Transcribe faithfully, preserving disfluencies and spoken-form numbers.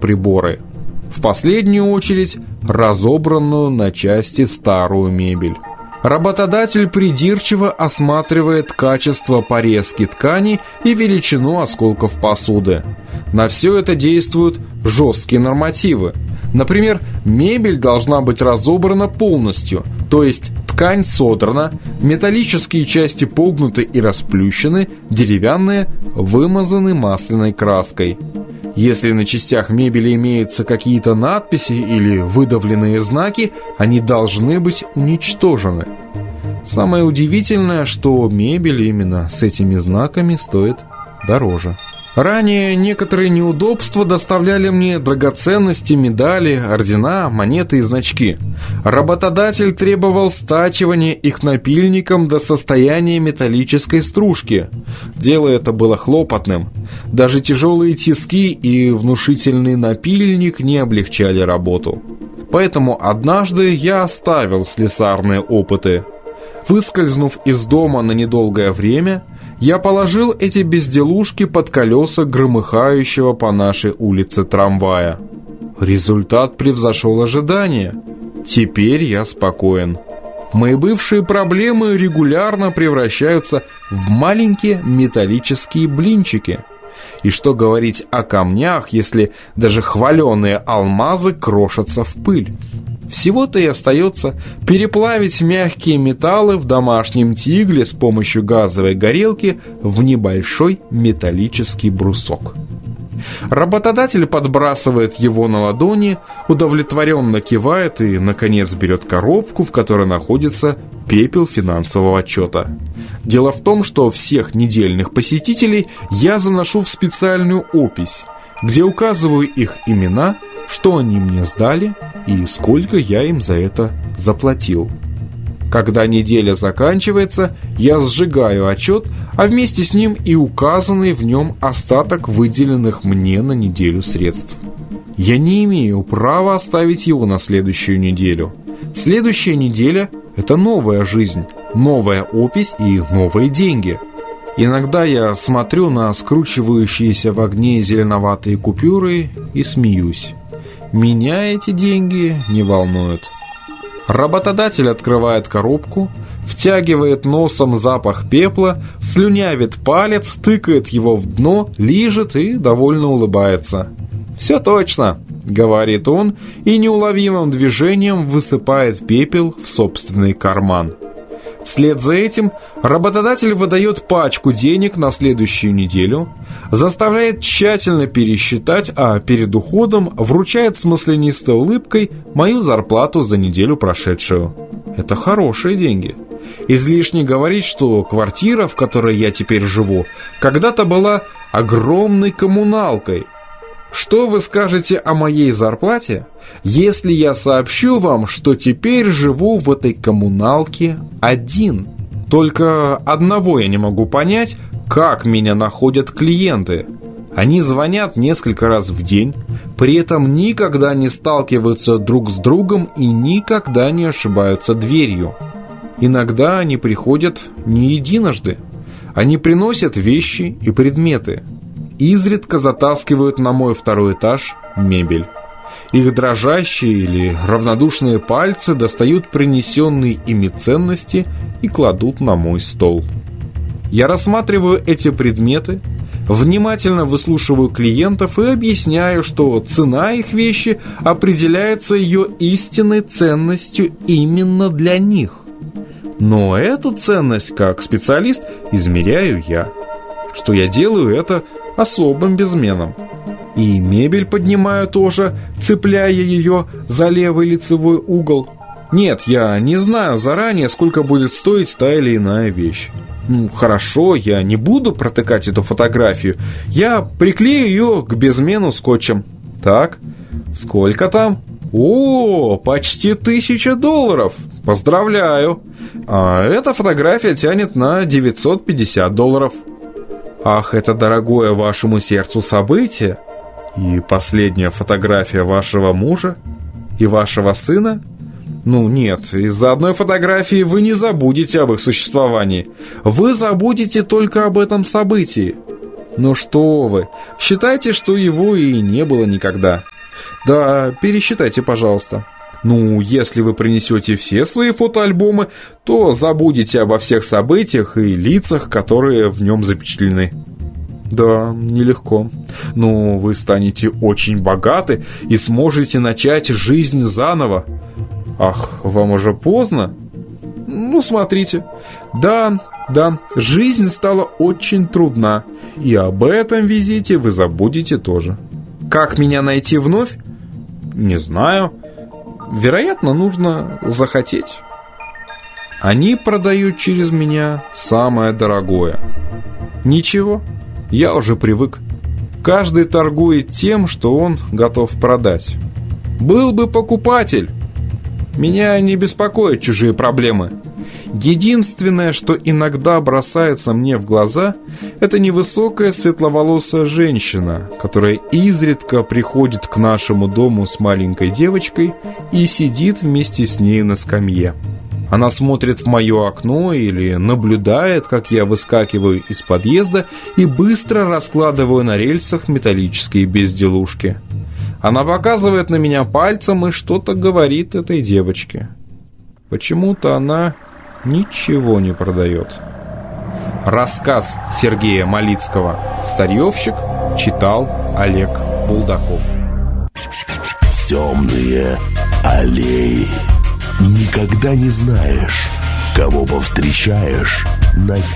электроприборы. В последнюю очередь разобранную на части старую мебель. Работодатель придирчиво осматривает качество порезки ткани и величину осколков посуды. На все это действуют жесткие нормативы. Например, мебель должна быть разобрана полностью, то есть ткань содрана, металлические части погнуты и расплющены, деревянные вымазаны масляной краской. Если на частях мебели имеются какие-то надписи или выдавленные знаки, они должны быть уничтожены. Самое удивительное, что мебель именно с этими знаками стоит дороже. Ранее некоторые неудобства доставляли мне драгоценности, медали, ордена, монеты и значки. Работодатель требовал стачивания их напильником до состояния металлической стружки. Дело это было хлопотным. Даже тяжелые тиски и внушительный напильник не облегчали работу. Поэтому однажды я оставил слесарные опыты. Выскользнув из дома на недолгое время, я положил эти безделушки под колеса громыхающего по нашей улице трамвая. Результат превзошел ожидания. Теперь я спокоен. Мои бывшие проблемы регулярно превращаются в маленькие металлические блинчики. И что говорить о камнях, если даже хваленые алмазы крошатся в пыль? Всего-то и остается переплавить мягкие металлы в домашнем тигле с помощью газовой горелки в небольшой металлический брусок. Работодатель подбрасывает его на ладони, удовлетворенно кивает и, наконец, берет коробку, в которой находится пепел финансового отчета. Дело в том, что всех недельных посетителей я заношу в специальную опись, где указываю их имена, что они мне сдали и сколько я им за это заплатил. Когда неделя заканчивается, я сжигаю отчет, а вместе с ним и указанный в нем остаток выделенных мне на неделю средств. Я не имею права оставить его на следующую неделю. Следующая неделя – это новая жизнь, новая опись и новые деньги. Иногда я смотрю на скручивающиеся в огне зеленоватые купюры и смеюсь. Меня эти деньги не волнуют. Работодатель открывает коробку, втягивает носом запах пепла, слюнявит палец, тыкает его в дно, лижет и довольно улыбается. «Все точно», — говорит он, и неуловимым движением высыпает пепел в собственный карман. Вслед за этим работодатель выдает пачку денег на следующую неделю, заставляет тщательно пересчитать, а перед уходом вручает с маслянистой улыбкой мою зарплату за неделю прошедшую. Это хорошие деньги. Излишне говорить, что квартира, в которой я теперь живу, когда-то была огромной коммуналкой. Что вы скажете о моей зарплате, если я сообщу вам, что теперь живу в этой коммуналке один? Только одного я не могу понять, как меня находят клиенты. Они звонят несколько раз в день, при этом никогда не сталкиваются друг с другом и никогда не ошибаются дверью. Иногда они приходят не единожды. Они приносят вещи и предметы. Изредка затаскивают на мой второй этаж мебель. Их дрожащие или равнодушные пальцы достают принесенные ими ценности и кладут на мой стол. Я рассматриваю эти предметы, внимательно выслушиваю клиентов и объясняю, что цена их вещи определяется ее истинной ценностью именно для них. Но эту ценность, как специалист, измеряю я. Что я делаю это особым безменом. И мебель поднимаю тоже, цепляя ее за левый лицевой угол. Нет, я не знаю заранее, сколько будет стоить та или иная вещь. Ну, хорошо, я не буду протыкать эту фотографию. Я приклею ее к безмену скотчем. Так, сколько там? О, почти тысяча долларов. Поздравляю. А эта фотография тянет на девятьсот пятьдесят долларов. Ах, это дорогое вашему сердцу событие. И последняя фотография вашего мужа и вашего сына? Ну нет, из-за одной фотографии вы не забудете об их существовании. Вы забудете только об этом событии. Ну что вы, считайте, что его и не было никогда. Да, пересчитайте, пожалуйста. Ну, если вы принесете все свои фотоальбомы, то забудете обо всех событиях и лицах, которые в нем запечатлены. Да, нелегко. Но вы станете очень богаты и сможете начать жизнь заново. Ах, вам уже поздно? Ну, смотрите. Да, да, жизнь стала очень трудна, и об этом визите вы забудете тоже. Как меня найти вновь? Не знаю. Вероятно, нужно захотеть. Они продают через меня самое дорогое. Ничего, я уже привык. Каждый торгует тем, что он готов продать. Был бы покупатель. Меня не беспокоят чужие проблемы. Единственное, что иногда бросается мне в глаза, это невысокая светловолосая женщина, которая изредка приходит к нашему дому с маленькой девочкой и сидит вместе с ней на скамье. Она смотрит в мое окно или наблюдает, как я выскакиваю из подъезда и быстро раскладываю на рельсах металлические безделушки. Она показывает на меня пальцем и что-то говорит этой девочке. Почему-то она ничего не продает. Рассказ Сергея Малицкого «Старьевщик» читал Олег Булдаков. Темные аллеи. Никогда не знаешь, кого повстречаешь на